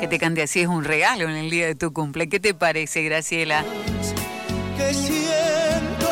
Que te cante así es un regalo en el día de tu cumple. ¿Qué te parece, Graciela? Que siento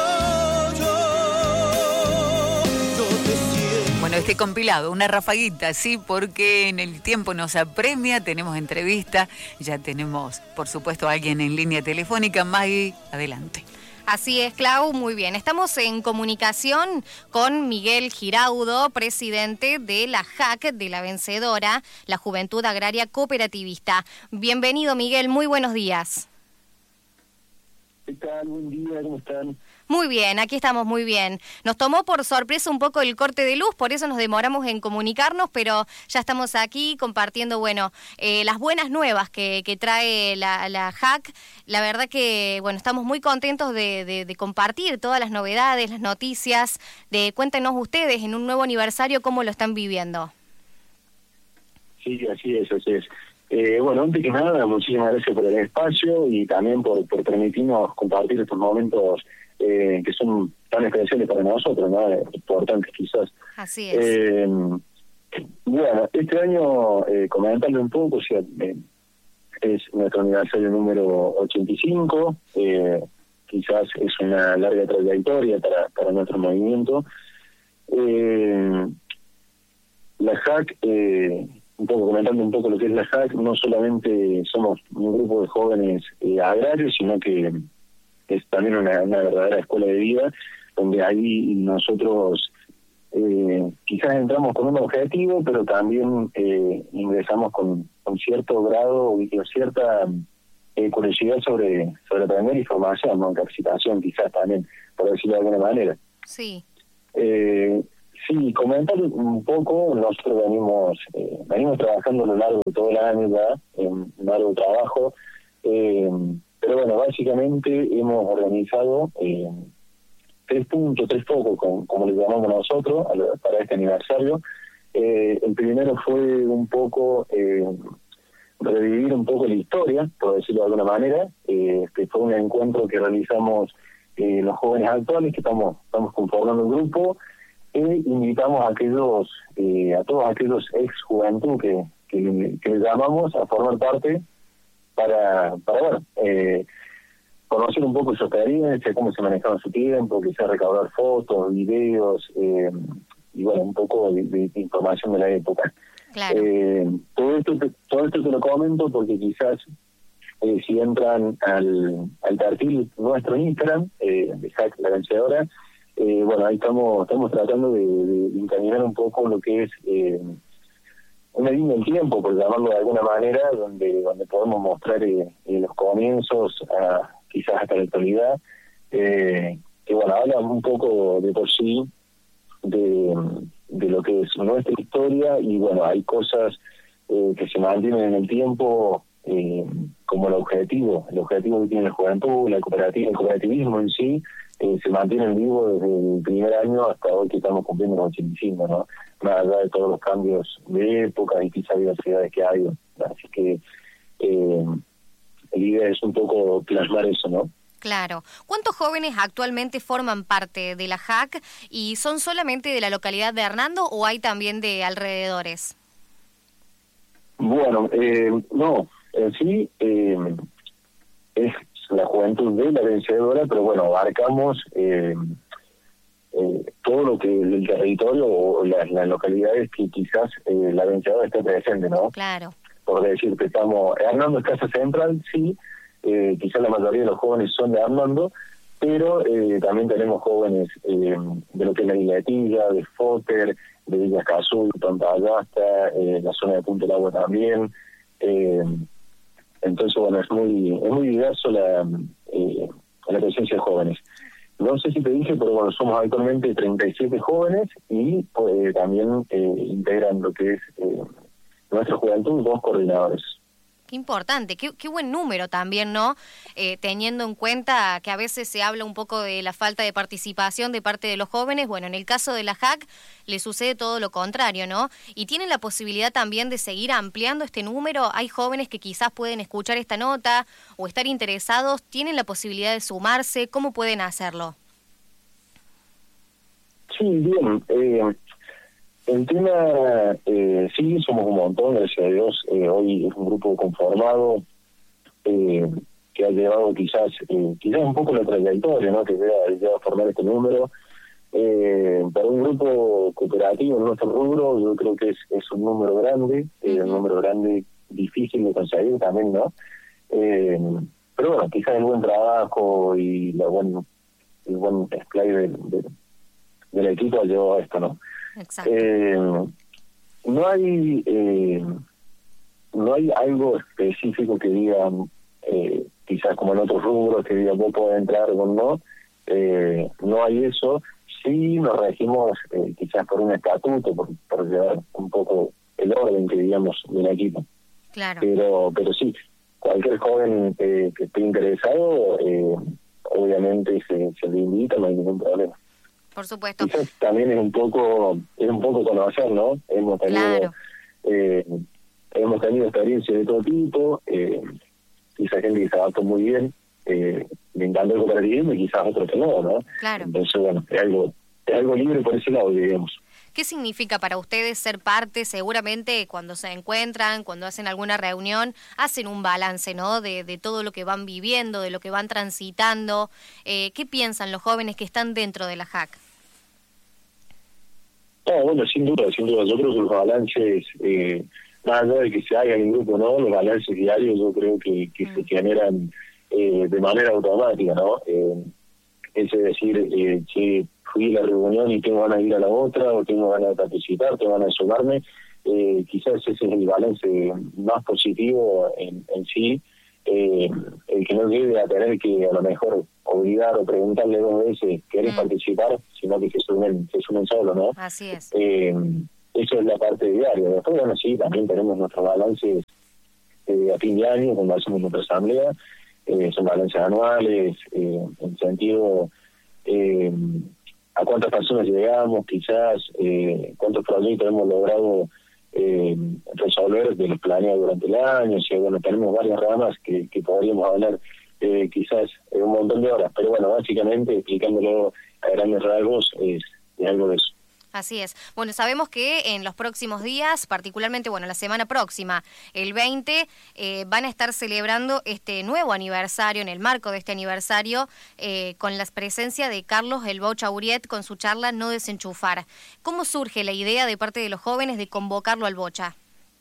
yo te siento. Bueno, este compilado, una rafaguita, sí, porque en el tiempo nos apremia, tenemos entrevista, ya tenemos, por supuesto, a alguien en línea telefónica. Maggie, adelante. Así es, Clau, muy bien. Estamos en comunicación con Miguel Giraudo, presidente de la JAC, de la vencedora, la Juventud Agraria Cooperativista. Bienvenido, Miguel, muy buenos días. ¿Qué tal? Buen día, ¿cómo están? Muy bien, aquí estamos muy bien. Nos tomó por sorpresa un poco el corte de luz, por eso nos demoramos en comunicarnos, pero ya estamos aquí compartiendo, bueno, las buenas nuevas que trae la JAC. La verdad que, bueno, estamos muy contentos de compartir todas las novedades, las noticias. Cuéntenos ustedes, en un nuevo aniversario, cómo lo están viviendo. Sí, así es, así es. Bueno, antes que nada, muchísimas gracias por el espacio y también por permitirnos compartir estos momentos que son tan especiales para nosotros, ¿no? Importantes quizás. Así es. Bueno, este año, comentarle un poco, o sea, es nuestro aniversario número 85, quizás es una larga trayectoria para nuestro movimiento. La JAC, un poco comentando un poco lo que es la JAC, no solamente somos un grupo de jóvenes agrarios, sino que es también una verdadera escuela de vida, donde ahí nosotros quizás entramos con un objetivo, pero también ingresamos con cierto grado y cierta curiosidad sobre aprender y formación, ¿no? Capacitación quizás también, por decirlo de alguna manera. Sí. Sí, comentar un poco, nosotros venimos trabajando a lo largo de todo el año ya, en un largo trabajo, pero bueno, básicamente hemos organizado 3 puntos, 3 focos, como le llamamos nosotros, para este aniversario. El primero fue un poco revivir un poco la historia, por decirlo de alguna manera, que fue un encuentro que realizamos los jóvenes actuales, que estamos conformando un grupo, e invitamos a todos aquellos ex juventud que le llamamos a formar parte para bueno, conocer un poco su experiencia, cómo se manejaba su tiempo, quizás recaudar fotos, videos, y bueno, un poco de información de la época. Claro. Todo esto te lo comento porque quizás si entran al perfil nuestro en Instagram, de JAC La Vencedora, bueno, ahí estamos tratando de encaminar un poco lo que es una línea del tiempo, por llamarlo de alguna manera, donde podemos mostrar los comienzos quizás hasta la actualidad, que bueno, habla un poco de por sí de lo que es nuestra historia, y bueno, hay cosas que se mantienen en el tiempo, como el objetivo que tiene la juventud, el cooperativismo en sí, se mantienen vivos desde el primer año hasta hoy que estamos cumpliendo los 85, ¿no? Más allá de todos los cambios de época y quizás diversidades que ha habido. Así que la idea es un poco plasmar eso, ¿no? Claro. ¿Cuántos jóvenes actualmente forman parte de la JAC y son solamente de la localidad de Hernando o hay también de alrededores? Bueno, no, en sí es la juventud de la vencedora, pero bueno, abarcamos todo lo que el territorio o las localidades que quizás la vencedora esté presente, ¿no? Claro. Por decir que Hernando es Casa Central, sí, quizás la mayoría de los jóvenes son de Hernando, pero también tenemos jóvenes de lo que es la Guilletilla, de Foter, de Villa Escazú, Pantallasta, la zona de Punta del Agua también. Entonces, bueno, es muy diverso la presencia de jóvenes. No sé si te dije, pero bueno, somos habitualmente 37 jóvenes y también integran lo que es nuestra juventud 2 coordinadores. Qué importante, qué buen número también, ¿no? Teniendo en cuenta que a veces se habla un poco de la falta de participación de parte de los jóvenes. Bueno, en el caso de la JAC le sucede todo lo contrario, ¿no? Y tienen la posibilidad también de seguir ampliando este número. Hay jóvenes que quizás pueden escuchar esta nota o estar interesados, tienen la posibilidad de sumarse. ¿Cómo pueden hacerlo? Sí, bien. El tema, sí, somos un montón, gracias a Dios. Hoy es un grupo conformado que ha llevado quizás un poco la trayectoria, ¿no? Que lleva a formar este número. Para un grupo cooperativo en nuestro rubro, yo creo que es un número grande, un número grande difícil de conseguir también, ¿no? Pero bueno, quizás el buen trabajo y el buen display del equipo ha llevado a esto, ¿no? Exacto. No hay algo específico que digan, quizás como en otros rubros, que digan vos podés entrar o no. No hay eso. Sí nos regimos quizás por un estatuto, por llevar un poco el orden que digamos del equipo. Claro. Pero sí, cualquier joven que esté interesado, obviamente se le invita, no hay ningún problema. Por supuesto. Quizás también es un poco conocer, ¿no? Hemos tenido experiencias de todo tipo, quizás gente que se adaptó muy bien, le encanta el cooperativismo y quizás otros que no. Claro. Entonces, bueno, es algo libre por ese lado, digamos. ¿Qué significa para ustedes ser parte? Seguramente cuando se encuentran, cuando hacen alguna reunión, hacen un balance, ¿no? De todo lo que van viviendo, de lo que van transitando. ¿Qué piensan los jóvenes que están dentro de la JAC? Bueno, sin duda. Yo creo que los balances, más allá de que se haga en el grupo, ¿no? Los balances diarios yo creo que se generan de manera automática, ¿no? Es decir, que fui a la reunión y tengo ganas de ir a la otra, o tengo ganas de participar, tengo ganas de sumarme, quizás ese es el balance más positivo en sí, el que no llegue a tener que a lo mejor obligar o preguntarle 2 veces ¿querés participar? Sino que se sumen solo, ¿no? Así es. Eso es la parte diaria. Después, bueno, sí, también tenemos nuestros balances a fin de año, cuando hacemos nuestra asamblea, son balances anuales, en sentido a cuántas personas llegamos, quizás, cuántos proyectos hemos logrado resolver de los planeados durante el año. O sea, bueno, tenemos varias ramas que podríamos hablar quizás un montón de horas, pero bueno, básicamente explicándolo a grandes rasgos es algo de eso. Así es. Bueno, sabemos que en los próximos días, particularmente, la semana próxima, el 20, van a estar celebrando este nuevo aniversario, en el marco de este aniversario, con la presencia de Carlos El Bocha Uriet con su charla No Desenchufar. ¿Cómo surge la idea de parte de los jóvenes de convocarlo al Bocha?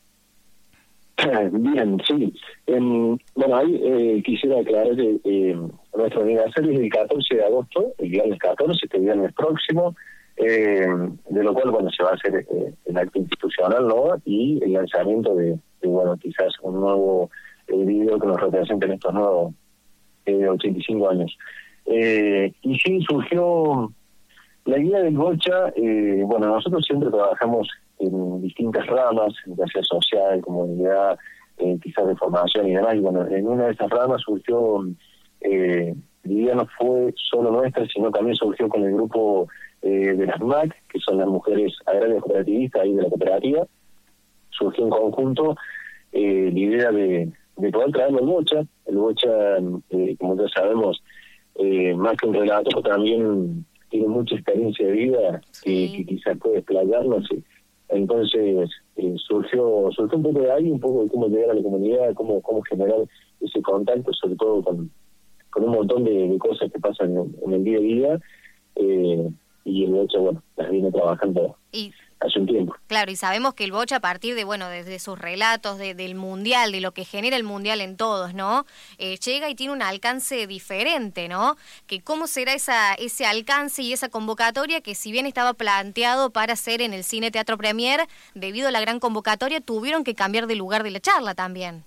Bien, sí. Bueno, ahí quisiera aclarar que nuestro aniversario es el 14 de agosto, el viernes 14, este viernes próximo, de lo cual, bueno, se va a hacer el acto institucional, ¿no? Y el lanzamiento de quizás un nuevo video que nos represente en estos nuevos 85 años. Y sí, surgió la idea del Bocha. Nosotros siempre trabajamos en distintas ramas, ya sea social, comunidad, quizás de formación y demás, y bueno, en una de esas ramas surgió, la idea no fue solo nuestra, sino también surgió con el grupo de las MAC, que son las mujeres agrarias cooperativistas ahí de la cooperativa. Surgió en conjunto la idea de poder traerlo al Bocha. El Bocha, como ya sabemos, más que un relator, también tiene mucha experiencia de vida que quizás puede explayarnos. Entonces surgió un poco de ahí, un poco de cómo llegar a la comunidad, cómo generar ese contacto, sobre todo con un montón de cosas que pasan en el día a día, y el Bocha, las viene trabajando hace un tiempo. Claro, y sabemos que el Bocha, a partir de, desde sus relatos, del Mundial, de lo que genera el Mundial en todos, ¿no? Llega y tiene un alcance diferente, ¿no? Que cómo será ese alcance y esa convocatoria que, si bien estaba planteado para hacer en el Cine Teatro Premier, debido a la gran convocatoria, tuvieron que cambiar de lugar de la charla también.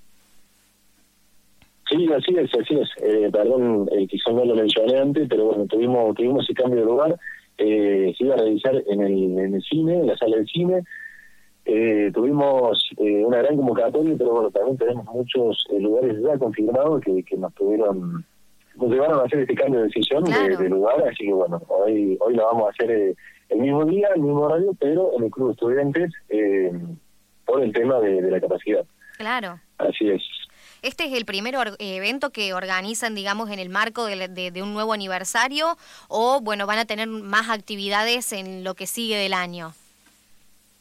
Sí, así es. Perdón, quizás no lo mencioné antes, pero bueno, tuvimos ese cambio de lugar. Se iba a realizar en el cine, en la sala del cine. Tuvimos una gran convocatoria, pero bueno, también tenemos muchos lugares ya confirmados que nos llevaron a hacer este cambio de decisión. Claro. de lugar, así que bueno, hoy lo vamos a hacer el mismo día, el mismo horario, pero en el Club de Estudiantes, por el tema de la capacidad. Claro. Así es. ¿Este es el primer evento que organizan, digamos, en el marco de un nuevo aniversario? ¿O, van a tener más actividades en lo que sigue del año?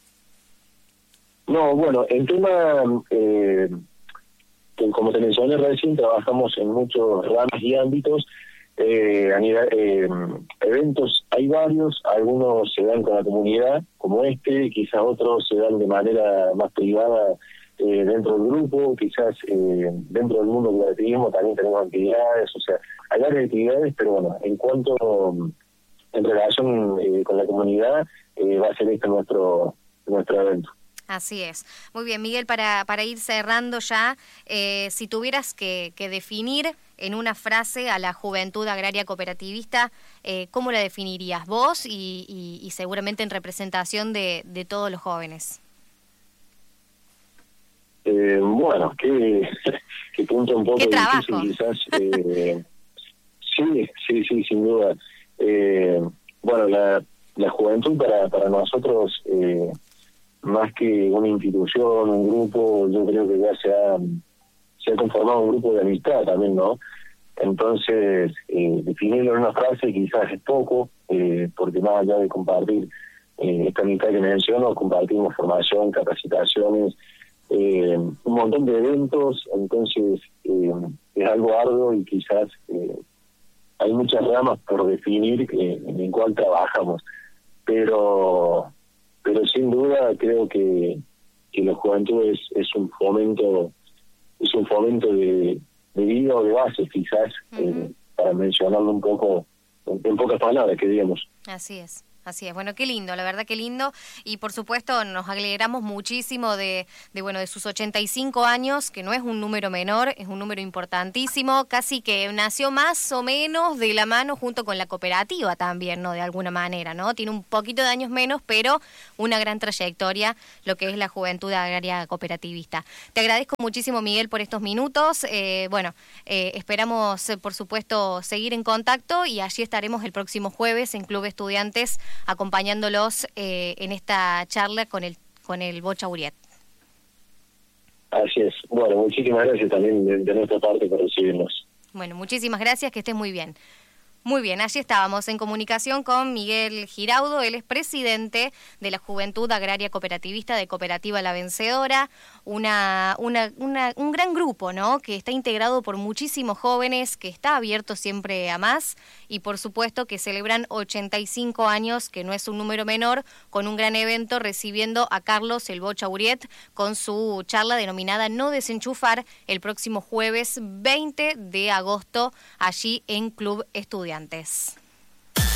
No, bueno, el tema, que como te mencioné recién, trabajamos en muchos ramas y ámbitos. A nivel eventos hay varios, algunos se dan con la comunidad, como quizás otros se dan de manera más privada dentro del grupo, quizás dentro del mundo del cooperativismo también tenemos actividades, o sea, hay varias actividades, pero bueno, en relación con la comunidad, va a ser nuestro evento. Así es. Muy bien, Miguel, para ir cerrando ya, si tuvieras que definir en una frase a la Juventud Agraria Cooperativista, ¿cómo la definirías vos y seguramente en representación de todos los jóvenes? Bueno, qué punto un poco ¿Qué trabajo? difícil quizás. Sí, sin duda. Bueno, la juventud para nosotros, más que una institución, un grupo, yo creo que ya se ha conformado un grupo de amistad también, ¿no? Entonces, definirlo en una frase quizás es poco, porque más allá de compartir esta amistad que menciono, compartimos formación, capacitaciones, un montón de eventos, entonces es algo arduo y quizás hay muchas ramas por definir en el cual trabajamos, pero sin duda creo que la juventud es un fomento de vida o de base, quizás, para mencionarlo un poco en pocas palabras, que digamos. Así es. Así es, bueno, qué lindo, la verdad qué lindo, y por supuesto nos alegramos muchísimo de sus 85 años, que no es un número menor, es un número importantísimo, casi que nació más o menos de la mano junto con la cooperativa también, ¿no? De alguna manera, ¿no? Tiene un poquito de años menos, pero una gran trayectoria, lo que es la Juventud Agraria Cooperativista. Te agradezco muchísimo, Miguel, por estos minutos, esperamos, por supuesto, seguir en contacto, y allí estaremos el próximo jueves en Club Estudiantes, acompañándolos en esta charla con el Bocha Uriet. Así es. Bueno, muchísimas gracias también de nuestra parte por recibirnos. Bueno, muchísimas gracias, que estés muy bien. Muy bien, allí estábamos en comunicación con Miguel Giraudo, él es presidente de la Juventud Agraria Cooperativista de Cooperativa La Vencedora, un gran grupo, ¿no? Que está integrado por muchísimos jóvenes, que está abierto siempre a más, y por supuesto que celebran 85 años, que no es un número menor, con un gran evento recibiendo a Carlos el Bocha Uriet con su charla denominada No Desenchufar, el próximo jueves 20 de agosto allí en Club Estudiantes.